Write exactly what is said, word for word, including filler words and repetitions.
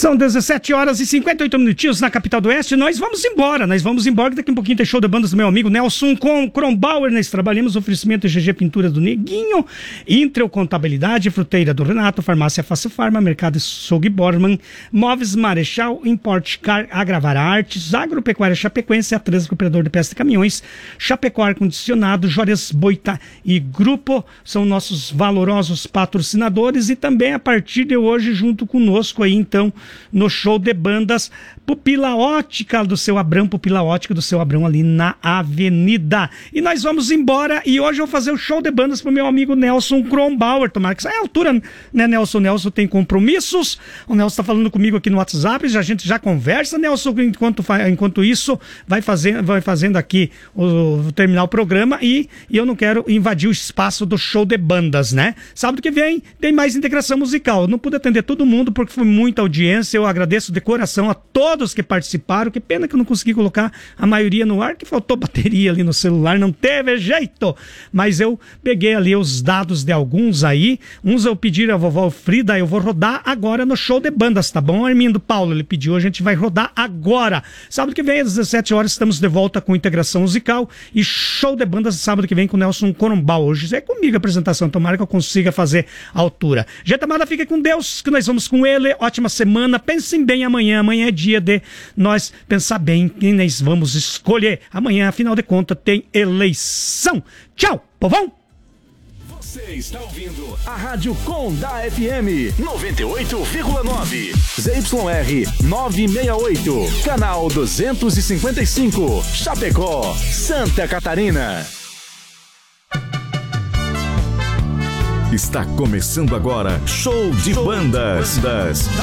São dezessete horas e cinquenta e oito minutinhos na capital do Oeste. Nós vamos embora, nós vamos embora, que daqui a pouquinho tem show de bandas do meu amigo Nelson com Kronbauer. Nós trabalhamos oferecimento G G Pintura do Neguinho, Intrel Contabilidade, Fruteira do Renato, Farmácia Fácil Farma, Mercado Açougue Borman, Móveis Marechal, Import Car, Agravar Artes, Agropecuária Chapecoense, Atrans, Operador de Peça de Caminhões, Chapecó Ar Condicionado, Jórias Boita e Grupo são nossos valorosos patrocinadores. E também a partir de hoje junto conosco aí então no show de bandas Pupila Ótica do seu Abrão, Pupila Ótica do seu Abrão ali na Avenida. E nós vamos embora e hoje eu vou fazer o show de bandas pro meu amigo Nelson Kronbauer. Tomara que saia a altura, né, Nelson? Nelson tem compromissos. O Nelson tá falando comigo aqui no WhatsApp, a gente já conversa, Nelson, enquanto, enquanto isso vai fazendo, vai fazendo aqui o, terminar o programa e, e eu não quero invadir o espaço do show de bandas, né? Sábado que vem tem mais integração musical. Eu não pude atender todo mundo porque foi muita audiência. Eu agradeço de coração a todos que participaram. Que pena que eu não consegui colocar a maioria no ar, que faltou bateria ali no celular, não teve jeito. Mas eu peguei ali os dados de alguns aí. Uns eu pedi a vovó Frida, eu vou rodar agora no show de bandas, tá bom? Armindo Paulo, ele pediu, a gente vai rodar agora. Sábado que vem, às dezessete horas, estamos de volta com integração musical e show de bandas sábado que vem com o Nelson Kronbauer. Hoje é comigo a apresentação, tomara que eu consiga fazer a altura. Gente amada, fica com Deus, que nós vamos com ele. Ótima semana, pensem bem amanhã. Amanhã é dia de nós pensar bem quem nós vamos escolher. Amanhã, afinal de contas, tem eleição. Tchau, povão! Você está ouvindo a Rádio Condá F M noventa e oito vírgula nove, Z Y R novecentos e sessenta e oito, canal duzentos e cinquenta e cinco, Chapecó, Santa Catarina. Está começando agora Show de Bandas.